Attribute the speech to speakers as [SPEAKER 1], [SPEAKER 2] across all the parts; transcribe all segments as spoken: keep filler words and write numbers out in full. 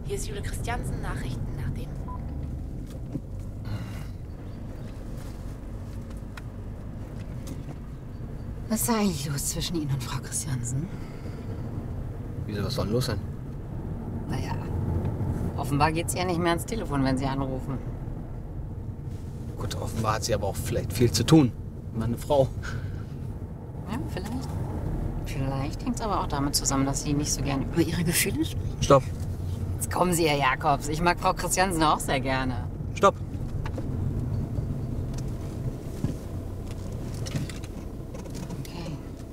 [SPEAKER 1] Hier ist Jule Christiansen, Nachrichten nach dem.
[SPEAKER 2] Was ist eigentlich los zwischen Ihnen und Frau Christiansen?
[SPEAKER 3] Wieso, was soll los sein?
[SPEAKER 2] Naja, offenbar geht's ihr nicht mehr ans Telefon, wenn Sie anrufen.
[SPEAKER 3] Gut, offenbar hat sie aber auch vielleicht viel zu tun. Meine Frau.
[SPEAKER 2] Ja, vielleicht. Vielleicht hängt es aber auch damit zusammen, dass Sie nicht so gern über Ihre Gefühle sprechen.
[SPEAKER 3] Stopp.
[SPEAKER 2] Jetzt kommen Sie, Herr Jakobs. Ich mag Frau Christiansen auch sehr gerne.
[SPEAKER 3] Stopp.
[SPEAKER 2] Okay.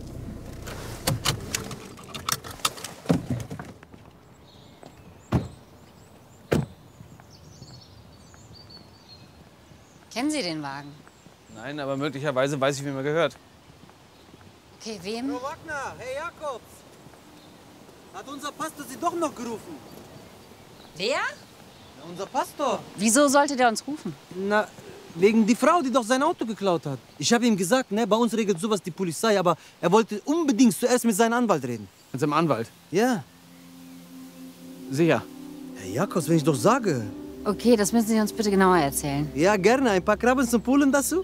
[SPEAKER 2] Kennen Sie den Wagen?
[SPEAKER 3] Nein, aber möglicherweise weiß ich, wem er gehört.
[SPEAKER 2] Okay, wem?
[SPEAKER 4] Frau Wagner, Herr Jakobs. Hat unser Pastor Sie doch noch gerufen?
[SPEAKER 2] Wer?
[SPEAKER 4] Ja, unser Pastor.
[SPEAKER 2] Wieso sollte der uns rufen?
[SPEAKER 4] Na, wegen die Frau, die doch sein Auto geklaut hat. Ich habe ihm gesagt, ne, bei uns regelt sowas die Polizei, aber er wollte unbedingt zuerst mit seinem Anwalt reden.
[SPEAKER 3] Mit seinem Anwalt?
[SPEAKER 4] Ja.
[SPEAKER 3] Sicher.
[SPEAKER 4] Herr Jakobs, wenn ich doch sage.
[SPEAKER 2] Okay, das müssen Sie uns bitte genauer erzählen.
[SPEAKER 4] Ja, gerne. Ein paar Krabben zum Polen dazu?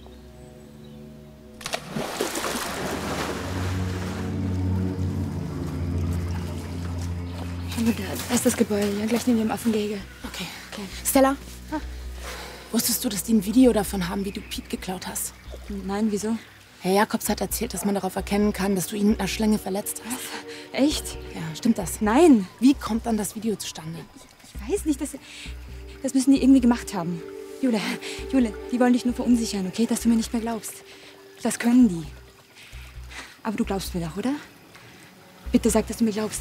[SPEAKER 5] Schau mal, da ist das Gebäude, ja, gleich neben dem Affengehege.
[SPEAKER 1] Okay. okay. Stella, ah. wusstest du, dass die ein Video davon haben, wie du Piet geklaut hast?
[SPEAKER 5] Nein, wieso?
[SPEAKER 1] Herr Jakobs hat erzählt, dass man darauf erkennen kann, dass du ihn mit einer Schlinge verletzt hast.
[SPEAKER 5] Echt?
[SPEAKER 1] Ja, stimmt das?
[SPEAKER 5] Nein.
[SPEAKER 1] Wie kommt dann das Video zustande?
[SPEAKER 5] Ich weiß nicht, das, das müssen die irgendwie gemacht haben. Jule, Jule, die wollen dich nur verunsichern, okay? Dass du mir nicht mehr glaubst. Das können die. Aber du glaubst mir doch, oder? Bitte sag, dass du mir glaubst.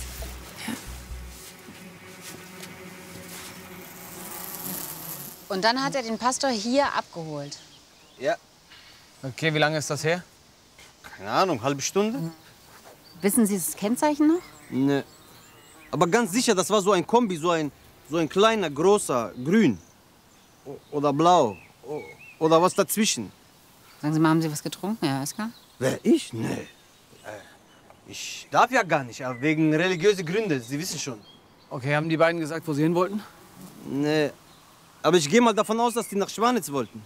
[SPEAKER 2] Und dann hat er den Pastor hier abgeholt.
[SPEAKER 4] Ja.
[SPEAKER 3] Okay, wie lange ist das her?
[SPEAKER 4] Keine Ahnung, halbe Stunde?
[SPEAKER 2] Wissen Sie das Kennzeichen noch?
[SPEAKER 4] Ne. Aber ganz sicher, das war so ein Kombi, so ein, so ein kleiner, großer, grün. O- Oder blau. O- Oder was dazwischen.
[SPEAKER 2] Sagen Sie mal, haben Sie was getrunken, Herr Oeskar?
[SPEAKER 4] Wer, ich? Nee. Äh, Ich darf ja gar nicht, aber wegen religiöser Gründe, Sie wissen schon.
[SPEAKER 3] Okay, haben die beiden gesagt, wo sie hin wollten?
[SPEAKER 4] Nee. Aber ich gehe mal davon aus, dass die nach Schwanitz wollten.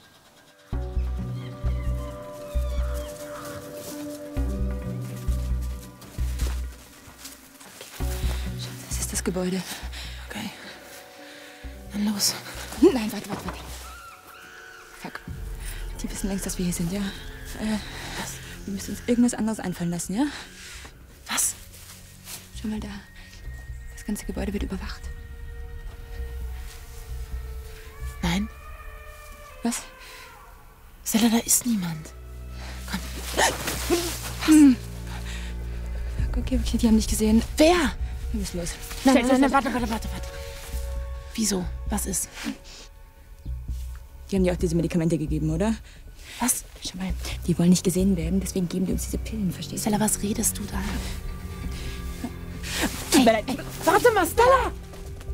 [SPEAKER 5] Das ist das Gebäude.
[SPEAKER 1] Okay. Dann los.
[SPEAKER 5] Nein, warte, warte, warte. Fuck. Die wissen längst, dass wir hier sind, ja? Äh, was? Wir müssen uns irgendwas anderes einfallen lassen, ja?
[SPEAKER 1] Was?
[SPEAKER 5] Schau mal da. Das ganze Gebäude wird überwacht.
[SPEAKER 1] Nein.
[SPEAKER 5] Was?
[SPEAKER 1] Stella, da ist niemand. Komm.
[SPEAKER 5] Hm. Okay, okay, die haben dich gesehen.
[SPEAKER 1] Wer?
[SPEAKER 5] Wir müssen los.
[SPEAKER 1] Nein,
[SPEAKER 5] Schnell,
[SPEAKER 1] nein,
[SPEAKER 5] schnell,
[SPEAKER 1] nein,
[SPEAKER 5] schnell.
[SPEAKER 1] warte, warte, warte, warte. Wieso? Was ist?
[SPEAKER 5] Die haben dir auch diese Medikamente gegeben, oder?
[SPEAKER 1] Was?
[SPEAKER 5] Schau mal, die wollen nicht gesehen werden, deswegen geben die uns diese Pillen, verstehst du?
[SPEAKER 1] Stella, was redest du da?
[SPEAKER 5] Tut mir leid.
[SPEAKER 1] Warte mal, Stella!